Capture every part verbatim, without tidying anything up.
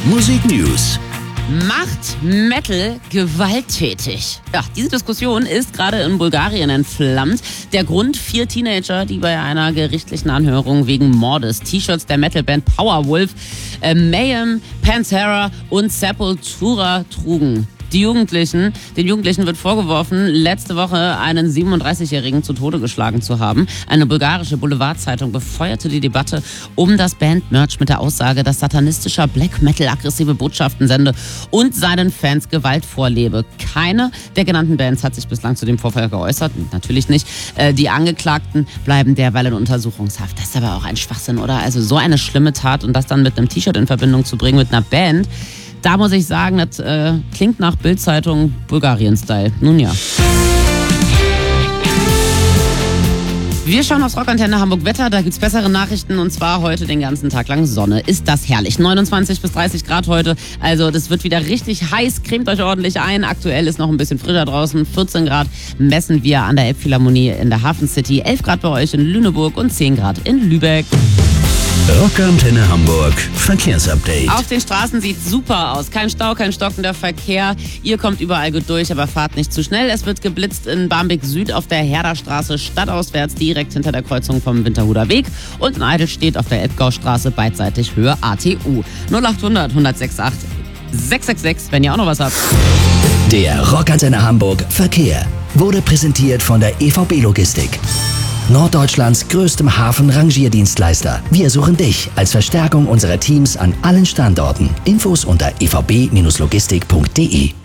Musik News. Macht Metal gewalttätig? Ja, diese Diskussion ist gerade in Bulgarien entflammt. Der Grund: vier Teenager, die bei einer gerichtlichen Anhörung wegen Mordes T-Shirts der Metalband Powerwolf, äh, Mayhem, Pantera und Sepultura trugen. Die Jugendlichen, den Jugendlichen wird vorgeworfen, letzte Woche einen siebenunddreißigjährigen zu Tode geschlagen zu haben. Eine bulgarische Boulevardzeitung befeuerte die Debatte um das Bandmerch mit der Aussage, dass satanistischer Black Metal aggressive Botschaften sende und seinen Fans Gewalt vorlebe. Keine der genannten Bands hat sich bislang zu dem Vorfall geäußert. Natürlich nicht. Die Angeklagten bleiben derweil in Untersuchungshaft. Das ist aber auch ein Schwachsinn, oder? Also so eine schlimme Tat und das dann mit einem T-Shirt in Verbindung zu bringen mit einer Band. Da muss ich sagen, das äh, klingt nach Bild-Zeitung Bulgarien-Style. Nun ja. Wir schauen aufs Rockantenne Hamburg Wetter, da gibt's bessere Nachrichten und zwar heute den ganzen Tag lang Sonne. Ist das herrlich. neunundzwanzig bis dreißig Grad heute, also das wird wieder richtig heiß, cremt euch ordentlich ein. Aktuell ist noch ein bisschen frischer draußen, vierzehn Grad messen wir an der Elbphilharmonie in der Hafen City, elf Grad bei euch in Lüneburg und zehn Grad in Lübeck. Rockantenne Hamburg Verkehrsupdate. Auf den Straßen sieht super aus. Kein Stau, kein stockender Verkehr. Ihr kommt überall gut durch, aber fahrt nicht zu schnell. Es wird geblitzt in Barmbek Süd auf der Herderstraße stadtauswärts direkt hinter der Kreuzung vom Winterhuder Weg und in Eidelstedt auf der Elbgaustraße beidseitig Höhe A T U. null achthundert, hundertsechsundachtzig, sechshundertsechsundsechzig, wenn ihr auch noch was habt. Der Rockantenne Hamburg Verkehr wurde präsentiert von der E V B Logistik. Norddeutschlands größtem Hafen-Rangierdienstleister. Wir suchen dich als Verstärkung unserer Teams an allen Standorten. Infos unter e v b Bindestrich logistik punkt d e.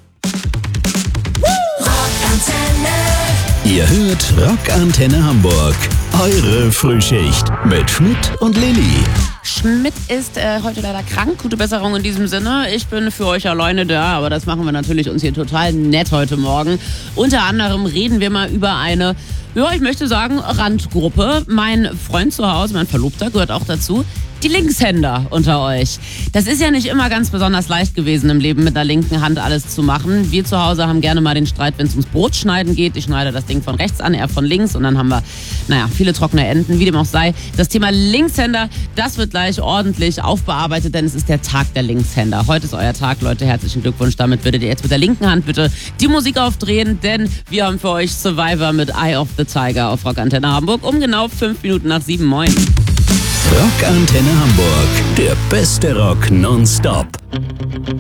Ihr hört Rockantenne Hamburg. Eure Frühschicht mit Schmidt und Lilly. Schmidt ist äh, heute leider krank. Gute Besserung in diesem Sinne. Ich bin für euch alleine da, aber das machen wir natürlich uns hier total nett heute Morgen. Unter anderem reden wir mal über eine, ja, ich möchte sagen, Randgruppe. Mein Freund zu Hause, mein Verlobter, gehört auch dazu. Die Linkshänder unter euch. Das ist ja nicht immer ganz besonders leicht gewesen im Leben, mit der linken Hand alles zu machen. Wir zu Hause haben gerne mal den Streit, wenn es ums Brotschneiden geht. Ich schneide das Ding von rechts an, er von links und dann haben wir, naja, viele trockene Enden, wie dem auch sei. Das Thema Linkshänder, das wird gleich ordentlich aufbearbeitet, denn es ist der Tag der Linkshänder. Heute ist euer Tag, Leute, herzlichen Glückwunsch. Damit würdet ihr jetzt mit der linken Hand bitte die Musik aufdrehen, denn wir haben für euch Survivor mit Eye of the Tiger auf Rockantenne Hamburg um genau fünf Minuten nach sieben. Moin. Rockantenne Hamburg, der beste Rock nonstop.